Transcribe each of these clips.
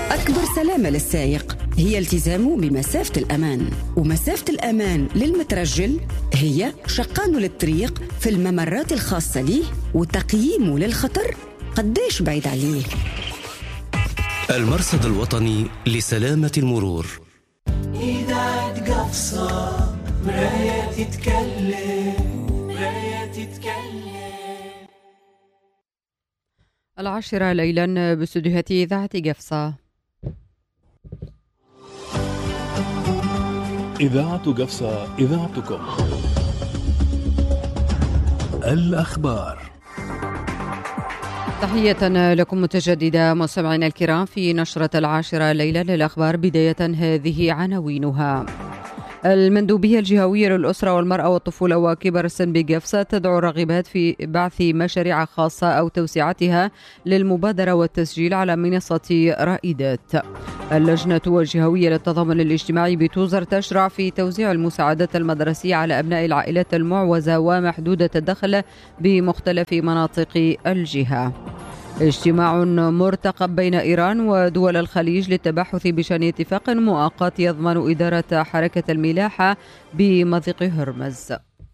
أكبر سلامة للسائق هي التزامه بمسافة الأمان، ومسافة الأمان للمترجل هي شقانه للطريق في الممرات الخاصة ليه وتقييمه للخطر قديش بعيد عليه. المرصد الوطني لسلامة المرور. إذاعة قفصة مراية تتكلم، مراية تتكلم. 10 ليلا باستديوهات إذاعة قفصة. إذاعة قفصة، إذاعتكم. الأخبار. تحية لكم متجددة مستمعينا الكرام في نشرة 10 ليلا للأخبار. بداية هذه عناوينها. المندوبية الجهوية للأسرة والمرأة والطفولة وكبر السن بقفصة تدعو الراغبات في بعث مشاريع خاصة أو توسعتها للمبادرة والتسجيل على منصة رائدات. اللجنة الجهوية للتضامن الاجتماعي بتوزر تشرع في توزيع المساعدات المدرسية على أبناء العائلات المعوزة ومحدودة الدخل بمختلف مناطق الجهة. اجتماع مرتقب بين إيران ودول الخليج للتباحث بشأن اتفاق مؤقت يضمن إدارة حركة الملاحة بمضيق هرمز.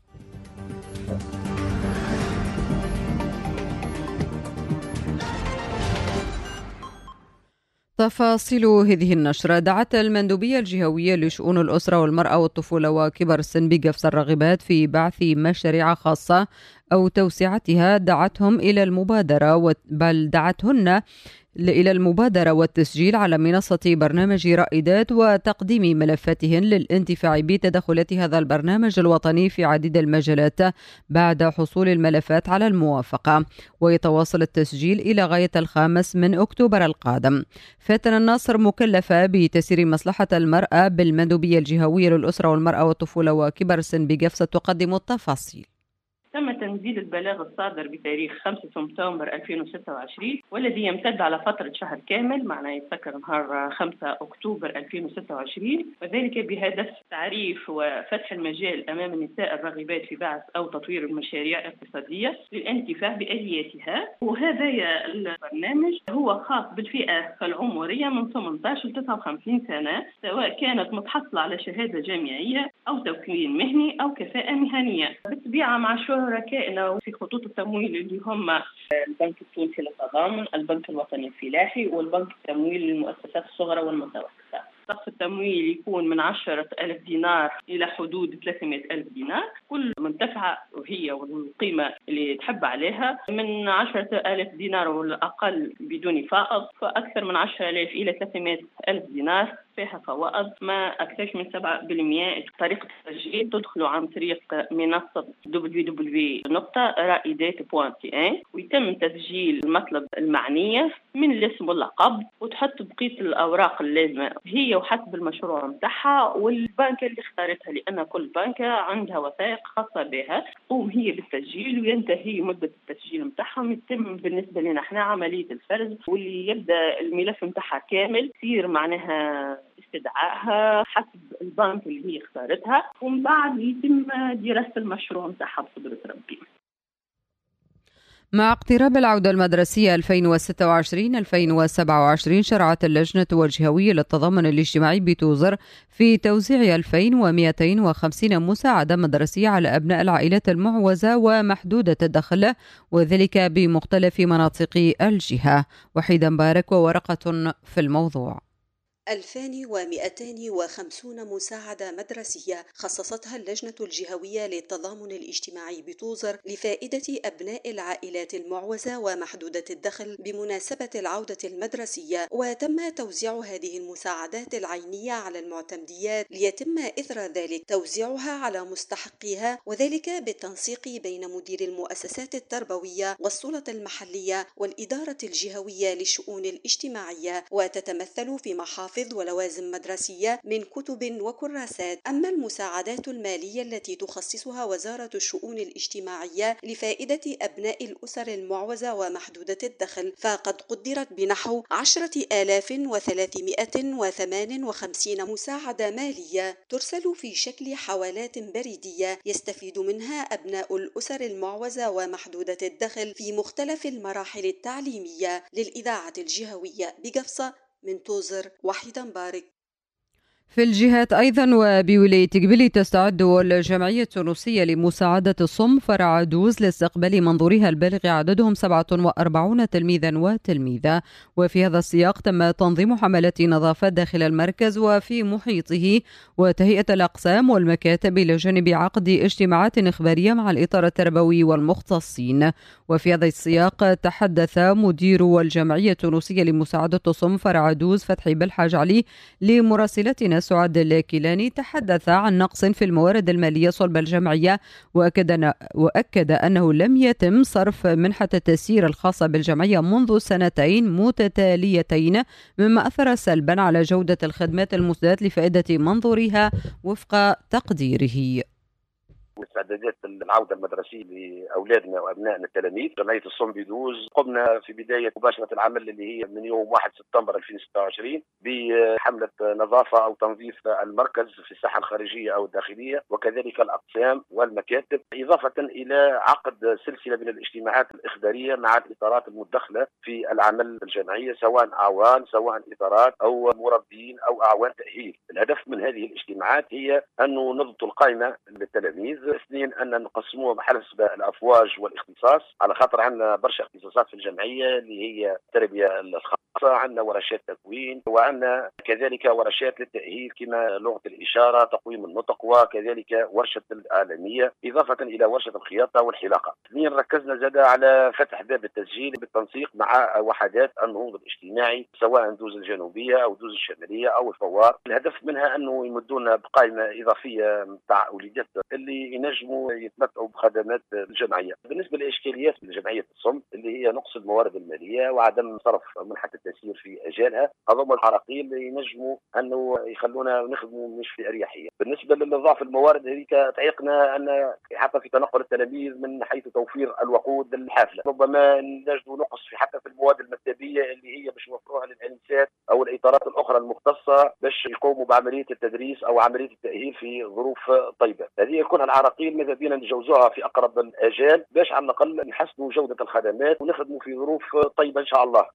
تفاصيل هذه النشرة. دعت المندوبية الجهوية لشؤون الأسرة والمرأة والطفولة وكبر السن بقفص الراغبات في بعث مشاريع خاصة أو توسعتها دعتهم إلى المبادرة بل دعتهن إلى المبادرة والتسجيل على منصة برنامج رائدات وتقديم ملفاتهن للانتفاع بتدخلات هذا البرنامج الوطني في عديد المجالات بعد حصول الملفات على الموافقة، ويتواصل التسجيل إلى غاية 5 أكتوبر القادم. فاتن الناصر مكلفة بتسيير مصلحة المرأة بالمندوبية الجهوية للأسرة والمرأة والطفولة وكبر السن بقفصة تقدم التفاصيل. تم تنزيل البلاغ الصادر بتاريخ 5 سبتمبر 2026 والذي يمتد على فترة شهر كامل، معناه يتذكر نهار 5 أكتوبر 2026، وذلك بهدف تعريف وفتح المجال أمام النساء الراغبات في بعث أو تطوير المشاريع الاقتصادية للانتفاع بآلياتها. وهذا البرنامج هو خاص بالفئة العمرية من 18 ل 59 سنة، سواء كانت متحصلة على شهادة جامعية أو تكوين مهني أو كفاءة مهنية، بالطبيعة مع شركائنا في خطوط التمويل اللي هم البنك التونسي للتضامن، البنك الوطني الفلاحي، والبنك التمويل للمؤسسات الصغرى والمتوسطة. سقف التمويل يكون من 10,000 دينار إلى حدود 300,000 دينار. كل منتفعة وهي والقيمة اللي تحب عليها من 10,000 دينار والأقل بدون فائض، فأكثر من 10,000 إلى 300,000 دينار فيها فوائد ما أكثر من 7%. طريقة التسجيل تدخلوا عن طريق منصة www.raidat.tn ويتم تسجيل المطلب المعنية من الاسم واللقب، وتحط بقية الأوراق اللازمة هي وحسب المشروع متاعها والبنكة اللي اختارتها، لأن كل بنكة عندها وثائق خاصة بها. تقوم هي بالتسجيل وينتهي مدة التسجيل متاعهم. يتم بالنسبة لنا احنا عملية الفرز، واللي يبدأ الملف متاعها كامل يصير معناها استدعائها حسب البنك اللي هي اختارتها، ومن بعد يتم دراسة المشروع متاعها بقدرة ربي. مع اقتراب العودة المدرسية 2026-2027 شرعت اللجنة الجهوية للتضامن الاجتماعي بتوزر في توزيع 2250 مساعدة مدرسية على أبناء العائلات المعوزة ومحدودة الدخل، وذلك بمختلف مناطق الجهة. وحيد مبارك وورقة في الموضوع. 2250 مساعدة مدرسية خصصتها اللجنة الجهوية للتضامن الاجتماعي بتوزر لفائدة أبناء العائلات المعوزة ومحدودة الدخل بمناسبة العودة المدرسية، وتم توزيع هذه المساعدات العينية على المعتمديات ليتم إثر ذلك توزيعها على مستحقيها، وذلك بالتنسيق بين مدير المؤسسات التربوية والسلطة المحلية والإدارة الجهوية للشؤون الاجتماعية، وتتمثل في محافظ ولوازم مدرسية من كتب وكراسات. أما المساعدات المالية التي تخصصها وزارة الشؤون الاجتماعية لفائدة أبناء الأسر المعوزة ومحدودة الدخل فقد قدرت بنحو 10,358 مساعدة مالية ترسل في شكل حوالات بريدية يستفيد منها أبناء الأسر المعوزة ومحدودة الدخل في مختلف المراحل التعليمية. للإذاعة الجهوية بقفصة، من توزر وحيدة مبارك. في الجهات أيضا وبولاية قبلي تستعد الجمعية التونسية لمساعدة الصم فرع عدوز لاستقبال منظوريها البالغ عددهم 47 تلميذا وتلميذة. وفي هذا السياق تم تنظيم حملات نظافة داخل المركز وفي محيطه وتهيئة الأقسام والمكاتب إلى جانب عقد اجتماعات إخبارية مع الإطار التربوي والمختصين. وفي هذا السياق تحدث مدير الجمعية التونسية لمساعدة الصم فرع عدوز فتحي بالحاج علي لمراسلتنا سعاد الكيلاني. تحدث عن نقص في الموارد المالية صلب الجمعية وأكد أنه لم يتم صرف منحة التسيير الخاصة بالجمعية منذ 2 متتاليتين مما أثر سلبا على جودة الخدمات المسداة لفائدة منظورها وفق تقديره. استعدادات العودة المدرسية لأولادنا وأبنائنا التلاميذ جمعية الصم بدوز قمنا في بداية مباشرة العمل اللي هي من يوم 1 سبتمبر 2026 بحملة نظافة أو تنظيف المركز في الساحة الخارجية أو الداخلية وكذلك الأقسام والمكاتب، إضافة إلى عقد سلسلة من الاجتماعات الإخبارية مع الإطارات المدخلة في العمل الجمعية سواء أعوان سواء إطارات أو مربين أو أعوان تأهيل. الهدف من هذه الاجتماعات هي أنه نضبط القائمة للتلاميذ، 2 أن نقسموها حسب الأفواج والاختصاص على خاطر عندنا برشا اختصاصات في الجمعية اللي هي التربية الخاصة، عندنا ورشات تكوين وعندنا كذلك ورشات للتأهيل كما لغة الإشارة تقويم النطق وكذلك ورشة العالمية إضافة إلى ورشة الخياطة والحلاقة. 2 ركزنا زاد على فتح باب التسجيل بالتنسيق مع وحدات النهوض الاجتماعي سواء دوز الجنوبية أو دوز الشمالية أو الفوار. الهدف منها أنه يمدونا بقائمة إضافية متاع وليدات اللي ينجموا يتمتعوا بخدمات الجمعية. بالنسبة لإشكاليات جمعية الصم اللي هي نقص الموارد المالية وعدم صرف منحة التسيير في أجالها، هذوما العراقيل اللي ينجموا أنه يخلونا نخدموا مش في أريحية. بالنسبة لضعف الموارد هذيك تعيقنا أن حتى في تنقل التلاميذ من حيث توفير الوقود للحافلة، ربما نجدوا نقص حتى في المواد المكتبية اللي هي باش يوفروها للأنسات أو الإطارات الأخرى المختصة باش يقوموا بعملية التدريس أو عملية التأهيل في ظروف طيبة. هذه يكون العراقيل ماذا بينا نتجاوزوها في أقرب الآجال باش على الأقل نحسنوا جودة الخدمات ونخدموا في ظروف طيبة إن شاء الله.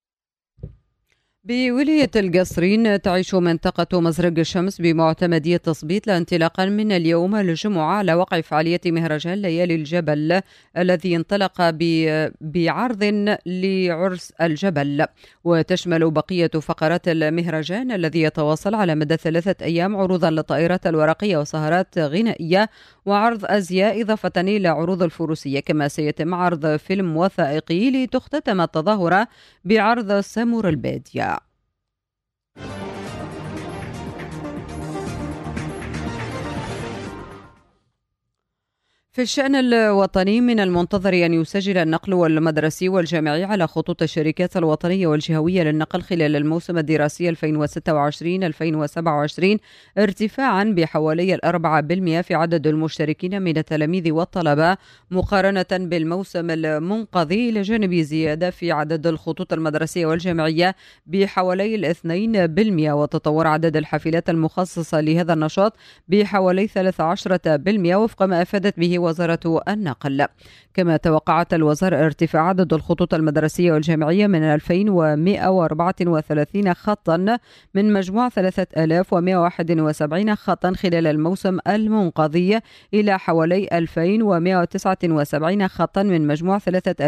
بولاية القصرين تعيش منطقة مزرق الشمس بمعتمدية تثبيط انطلاقا من اليوم الجمعة على وقع فعالية مهرجان ليالي الجبل الذي انطلق بعرض لعرس الجبل، وتشمل بقية فقرات المهرجان الذي يتواصل على مدى 3 أيام عروضا للطائرات الورقية وسهرات غنائية وعرض أزياء إضافة إلى عروض الفروسية، كما سيتم عرض فيلم وثائقي لتختتم التظاهرة بعرض سمور البادية. في الشأن الوطني من المنتظر أن يسجل النقل والمدرسي والجامعي على خطوط الشركات الوطنية والجهوية للنقل خلال الموسم الدراسي 2026-2027 ارتفاعا بحوالي 4% في عدد المشتركين من التلاميذ والطلبة مقارنة بالموسم المنقضي، إلى جانب زيادة في عدد الخطوط المدرسية والجامعية بحوالي 2%، وتطور عدد الحافلات المخصصة لهذا النشاط بحوالي 13% وفق ما أفادت به وزارة النقل. كما توقعت الوزارة ارتفاع عدد الخطوط المدرسية والجامعية من 2134 خطا من مجموع 3171 خطا خلال الموسم المنقضي إلى حوالي 2179 خطا من مجموع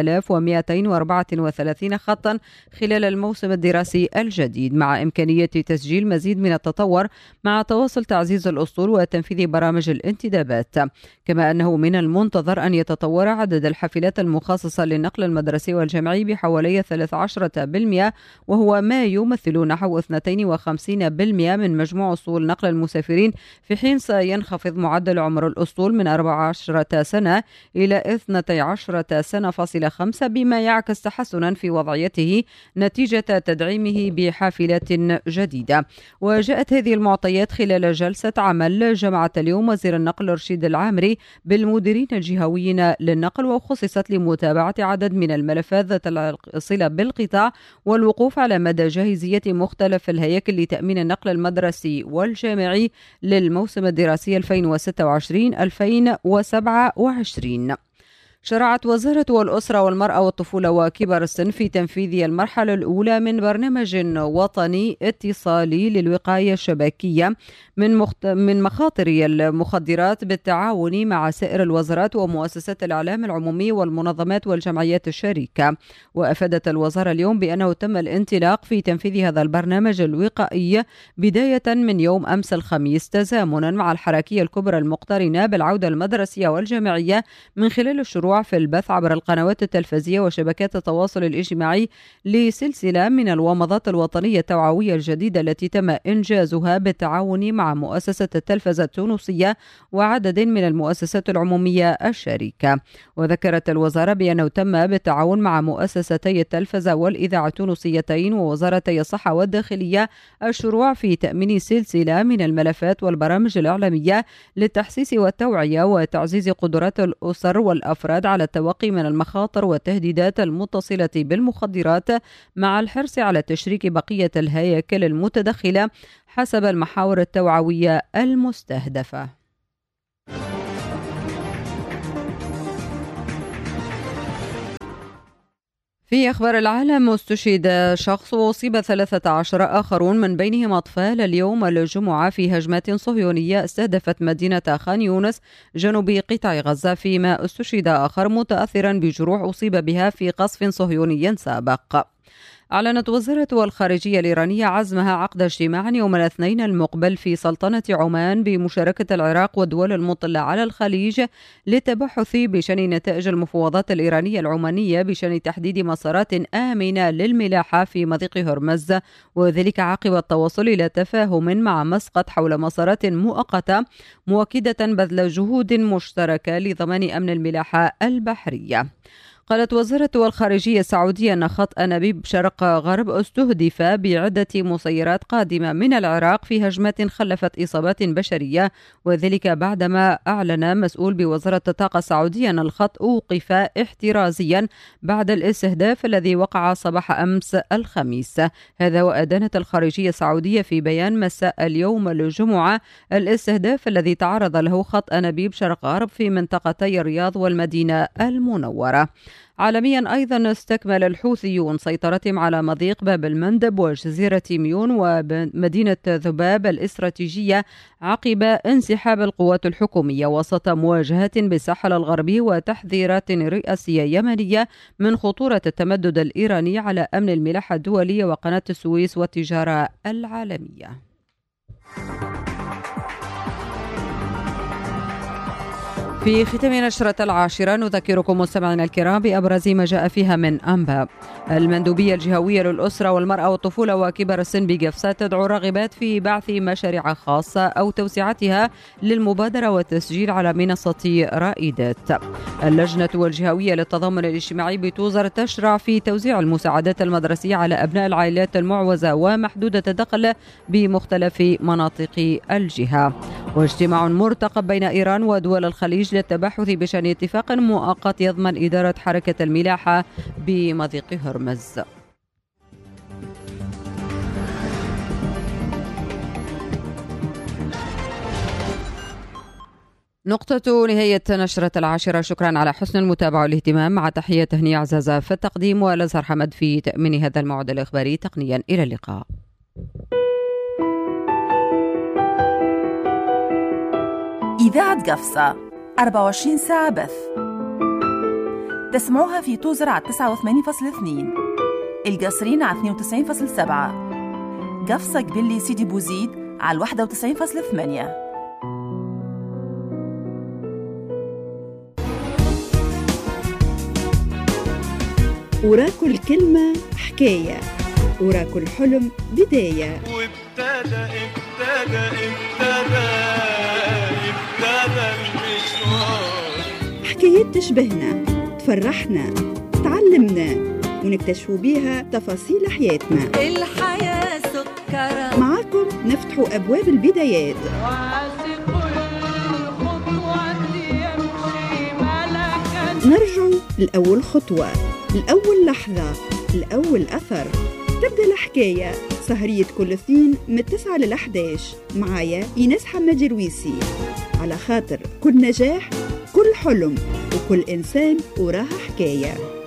3234 خطا خلال الموسم الدراسي الجديد، مع إمكانية تسجيل مزيد من التطور مع تواصل تعزيز الأسطول وتنفيذ برامج الانتدابات. كما أنه من المنتظر أن يتطور عدد الحافلات المخصصة للنقل المدرسي والجامعي بحوالي 13%، وهو ما يمثل نحو 52% من مجموع أسطول نقل المسافرين، في حين سينخفض معدل عمر الأسطول من 14 سنة إلى 12 سنة فاصلة 5، بما يعكس تحسنا في وضعيته نتيجة تدعيمه بحافلات جديدة. وجاءت هذه المعطيات خلال جلسة عمل جمعت اليوم وزير النقل رشيد العامري بالمديرين الجهويين للنقل، وخصصت لمتابعة عدد من الملفات ذات الصلة بالقطاع والوقوف على مدى جاهزية مختلف الهياكل لتأمين النقل المدرسي والجامعي للموسم الدراسي 2026-2027. شرعت وزارة الأسرة والمرأة والطفولة وكبار السن في تنفيذ المرحلة الأولى من برنامج وطني اتصالي للوقاية الشبكية من مخاطر المخدرات بالتعاون مع سائر الوزارات ومؤسسات الإعلام العمومي والمنظمات والجمعيات الشريكة. وأفادت الوزارة اليوم بأنه تم الانطلاق في تنفيذ هذا البرنامج الوقائي بداية من يوم أمس الخميس تزامنا مع الحركية الكبرى المقترنة بالعودة المدرسية والجامعية من خلال الشروع في البث عبر القنوات التلفزية وشبكات التواصل الاجتماعي لسلسلة من الومضات الوطنية التوعوية الجديدة التي تم إنجازها بالتعاون مع مؤسسة التلفزة التونسية وعدد من المؤسسات العمومية الشريكة. وذكرت الوزارة بأنه تم بالتعاون مع مؤسستي التلفزة والإذاعة التونسيتين ووزارتي الصحة والداخلية الشروع في تأمين سلسلة من الملفات والبرامج الإعلامية للتحسيس والتوعية وتعزيز قدرات الأسر والأفراد على التوقي من المخاطر والتهديدات المتصلة بالمخدرات مع الحرص على تشريك بقية الهياكل المتدخلة حسب المحاور التوعوية المستهدفة. في أخبار العالم، استشهد شخص وأصيب 13 آخرون من بينهم أطفال اليوم الجمعة في هجمات صهيونية استهدفت مدينة خان يونس جنوب قطاع غزة، فيما استشهد آخر متأثرا بجروح أصيب بها في قصف صهيوني سابق. أعلنت وزارة الخارجية الإيرانية عزمها عقد اجتماع يوم الاثنين المقبل في سلطنة عمان بمشاركة العراق والدول المطلة على الخليج للتبحث بشأن نتائج المفاوضات الإيرانية العمانية بشأن تحديد مسارات آمنة للملاحة في مضيق هرمز، وذلك عقب التوصل إلى تفاهم مع مسقط حول مسارات مؤقتة، مؤكدة بذل جهود مشتركة لضمان أمن الملاحة البحرية. قالت وزارة الخارجية السعودية أن خط أنابيب شرق غرب استهدف بعدة مسيرات قادمة من العراق في هجمات خلفت إصابات بشرية، وذلك بعدما أعلن مسؤول بوزارة الطاقة السعودية أن الخط أوقف احترازيا بعد الاستهداف الذي وقع صباح أمس الخميس. هذا وأدانت الخارجية السعودية في بيان مساء اليوم الجمعة الاستهداف الذي تعرض له خط أنابيب شرق غرب في منطقتي الرياض والمدينة المنورة. عالميا أيضا استكمل الحوثيون سيطرتهم على مضيق باب المندب وجزيرة ميون ومدينة ذباب الاستراتيجية عقب انسحاب القوات الحكومية وسط مواجهات بالساحل الغربي وتحذيرات رئاسية يمنية من خطورة التمدد الإيراني على أمن الملاحة الدولية وقناة السويس والتجارة العالمية. في ختام نشرة العاشرة نذكركم مستمعينا الكرام بأبرز ما جاء فيها من أنباء. المندوبية الجهوية للأسرة والمرأة والطفولة وكبار السن بقفصة تدعو الراغبات في بعث مشاريع خاصة أو توسعتها للمبادرة والتسجيل على منصة رائدات. اللجنة الجهوية للتضامن الاجتماعي بتوزر تشرع في توزيع المساعدات المدرسية على أبناء العائلات المعوزة ومحدودة الدخل بمختلف مناطق الجهة. واجتماع مرتقب بين إيران ودول الخليج للتباحث بشأن اتفاق مؤقت يضمن إدارة حركة الملاحة بمضيق هرمز. نقطة نهاية نشرة العاشرة. شكرا على حسن المتابعة والاهتمام، مع تحية هنية عزازة في التقديم والأزهر حمد في تأمين هذا الموعد الإخباري تقنيا. إلى اللقاء. إذاعة قفصة 24 ساعة بث، تسمعوها في توزر على 89.2، القصرين على 92.7، قفصة قبلي سيدي بوزيد على 91.8. ورا كل كلمة حكاية، ورا كل حلم بداية، وابتدى المشوار. حكايات تشبهنا، تفرحنا، تعلمنا، ونكتشفوا بيها تفاصيل حياتنا. الحياة سكرة، معاكم نفتحوا أبواب البدايات، نرجعوا لأول خطوة، لأول لحظة، لأول أثر. تبدأ الحكاية سهرية كل اثنين من 9 ل 11 معايا إيناس حماد جرويسي، على خاطر كل نجاح كل حلم وكل إنسان وراها حكاية.